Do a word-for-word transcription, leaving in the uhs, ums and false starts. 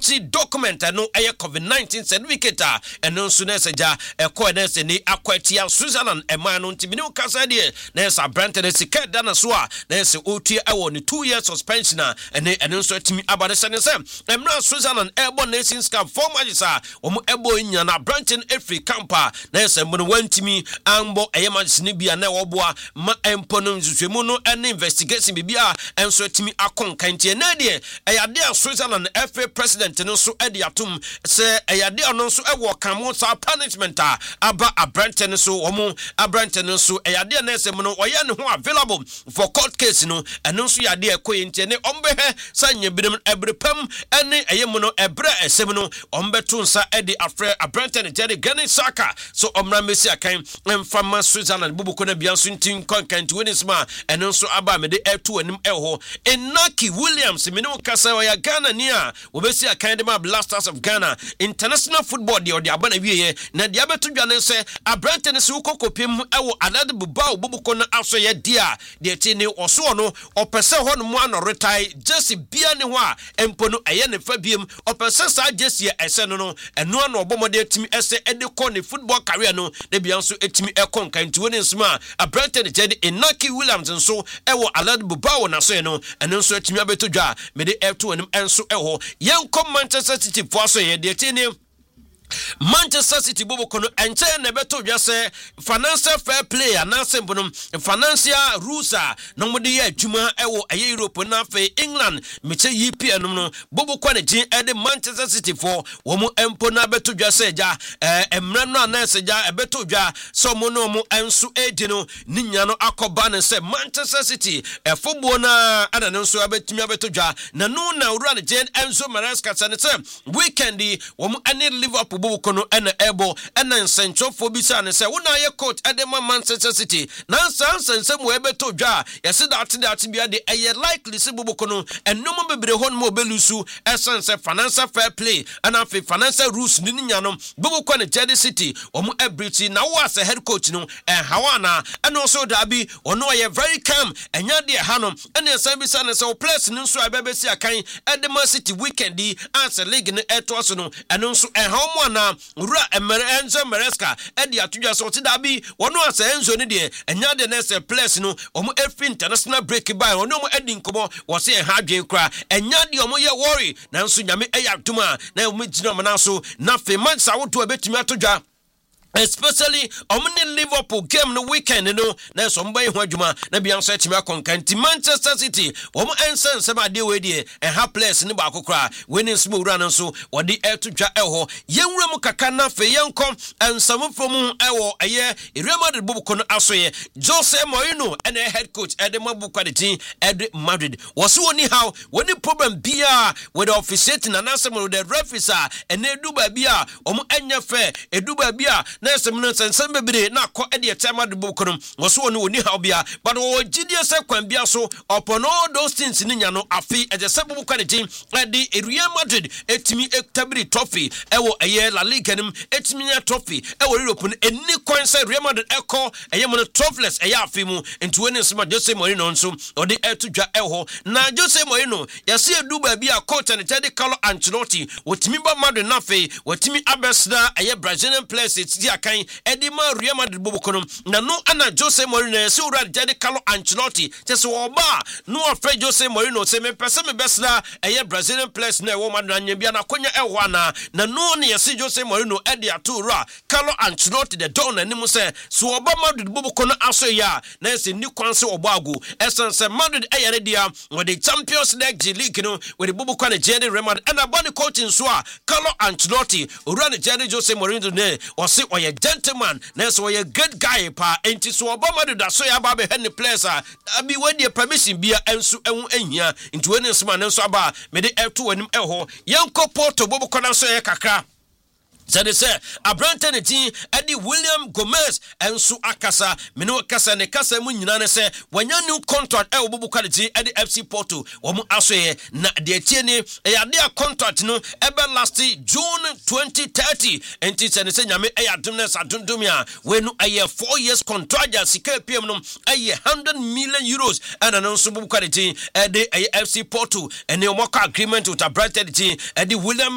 security document no eye covid nineteen certificate eno nso na seja ekọ na se ni akwatia Switzerland ema no ntimi ne kasa de na se abrante na sika da na so a na se otua ewo ni two years suspension ene eno nso atimi abade se ne se emra Switzerland ebo nations cup four matches a omo ebo nya na branch every camper na se mo wantimi ambo eye matches ni bia na woboa ma empo no nsusuemu no ene investigation bibia enso atimi akonkan tie na de eyade a Switzerland F A president no so ede atum se eyade ono so ewo kamo sa punishment a aba abrante no so omo abrante no so eyade na se mo no oye ne ho available for court case no eno so yade ekoye ntie ne ombehe sanye bidem ebrepam ene eye mo no ebre esem no ombeto nsa ede afre abrante ne jede Granit Xhaka so omra mesi akan emfama Switzerland bubuko na bianso ntin konkan to wenisma eno so aba me de eto anim eho Inaki Williams me no kasa wa Ghana ni a obesi akan de ma Blasters of Ghana international football de odi aba na wiye na de abeto dwane se abrante ne se ukokopem ewo anade buba bubuko na aso ye dia de ti ne oso no opese ho no mu ano retire Jesse bia ne ho a empo no eye ne fa biem opese sa Jesse ese no no eno ano obomode etimi ese ede ko ne football career no de bia nso etimi ekon kan ti woni nsma abrante ne jede Inaki Williams nso ewo anade buba na so no eno nso etimi abeto dwa me de F two anim enso eho yenko Manchester City for so ye de ti ne Manchester City bobo kono enche na beto dwa se financial fair play anase mbono financial rules a no mode ye adwuma ewo aye Europe na fe England meche E P L no bobo kwa ne gin ede Manchester City for wo mu empo na beto dwa se ja emra no anase ja ebeto dwa so mo no mu enso edi no ninya no akoba ne se Manchester City efobo na ana no so abetumi abeto dwa na no na ura ne gin Enzo Maresca se se weekend wo mu ane Liverpool bukono ena ebo ena nsenchofo bisa ne se wona ye coach edema Manchester City na sansen se mo ebeto dwa yesi that that bia de eye likely se bukono ennom bebre hon mo belusu essence financial fair play and afi financial rules ni nya no buko ne Jedi City omo ebriti na wo as head coach no en hawana and also dabi ono ye very calm enya de hanom ena san bisa ne se o place ni nso abebesi akan edema City weekend di as league ne eto so no eno nso en hawo na ura emere Enzo Maresca edi atudwa so ti da bi wono asa Enzo ni de enya de na se place no omo efi international break by wono omo edi nkomo wo se ha dwen kra enya de omo ye worry na nso nyame eya tuma na omo gina omo na so na fe man sa woto abetumi atudwa especially omni Liverpool game no weekend no na so mba ho adwuma na bia nso atimi akonkanti Manchester City wo ensen se ma de we de en ha place ni ba kokora winning small run nso wo de etudwa eho yenwura mu kaka na fe yenkom ensam from ewo eye Real Madrid bubuko no asoye Jose Mourinho and head coach ede mabuko de team ede Madrid wo so oni how woni problem bia with the officiating and answer with the referees and edu ba bia omo anya fe edu ba bia na semno sensem bebre na akọ ede etema de bukonom wo so oni oni how bia but wo gidie se kwan bia so upon all those things ni nya no afi eje se bubuko de team ede Real Madrid etimi etabiri trophy ewo eye La Liga nim etimi nya trophy ewo Europe eni kwan se Real Madrid eko eye mo trophless eye afi mu enti woni sema Jose Mourinho nso ode etudwa eho na Jose Mourinho yase edu ba bia coach and Teddy Carlo Ancelotti wotimi ba Madrid na fe wotimi abesda eye Brazilian players eti akan edima Real Madrid bobukonom na no ana Jose Mourinho yase ura Teddy Carlo Ancelotti tese oba no afre Jose Mourinho se me pese me besda eye Brazilian players na wo Madrid anya bia na konya eho ana na no ne yase Jose Mourinho ede atura Carlo Ancelotti de don anim se so oba Madrid bobukono aso ya na yase ni kwanse obago essence Madrid eye dia with the Champions League no with the bobuko na Jedi Real Madrid and abani coaching so a Carlo Ancelotti ura ne Jedi Jose Mourinho ne o se oye gentleman na so oye good guy pa enti so oba Madrid aso ya ba be he players a abi wedi permission bia enso ehun ehia enti woni nsema ne so aba me de F two anim eho yenko Porto bobuko na so ye kakra Zade se abrante ne tin edi William Gomez enso akasa meno kasa ne kasa mu nyina ne se wanya new contract e obubu quality edi F C Porto wo mu asoye na de tie ne e ade a contract no ebe last June twenty thirty enti se ne se nyame e adum ne sadundum ya we no aye four years contract ya sika pm no aye one hundred million euros and no so bubu quality edi F C Porto and e mo agreement with abrante tin edi William